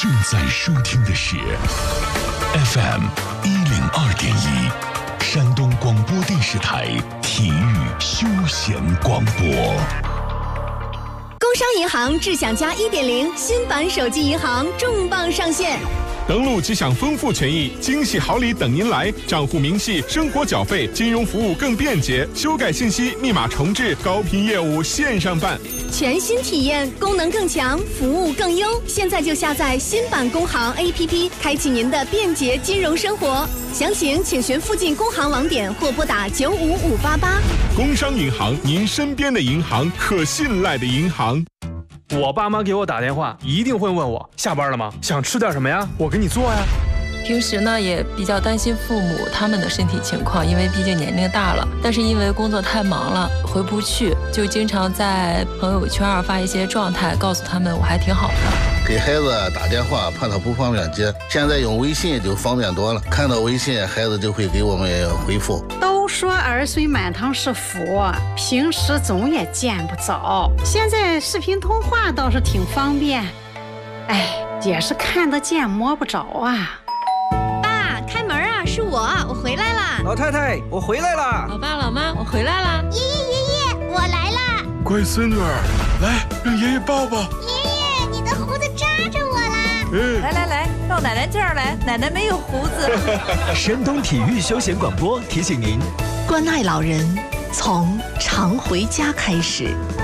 正在收听的是 FM 102.1，山东广播电视台体育休闲广播。 工商银行智享加 1.0 新版手机银行重磅上线。 登录即享丰富权益，惊喜好礼等您来！账户明细，生活缴费，金融服务更便捷，修改信息、密码重置，高频业务线上办， 全新体验，功能更强，服务更优。现在就下载新版工行 APP， 开启您的便捷金融生活。详情请询附近工行网点或拨打95588。 工商银行，您身边的银行，可信赖的银行。 我爸妈给我打电话，一定会问我下班了吗？想吃点什么呀？我给你做呀。 平时呢也比较担心父母他们的身体情况，因为毕竟年龄大了，但是因为工作太忙了回不去，就经常在朋友圈发一些状态，告诉他们我还挺好的。 给孩子打电话怕他不方便接，现在用微信就方便多了，看到微信孩子就会给我们回复。 都说儿孙满堂是福，平时总也见不着，现在视频通话倒是挺方便，也是看得见摸不着啊。 爸，开门啊，是我回来啦。 老太太，我回来啦。 老爸老妈，我回来啦。 爷爷，我来啦。 乖孙女儿，来让爷爷抱抱。 爷爷，你的胡子扎着我啦。 来，到奶奶这儿来，奶奶没有胡子。 山东体育休闲广播提醒您， 关爱老人，从常回家开始。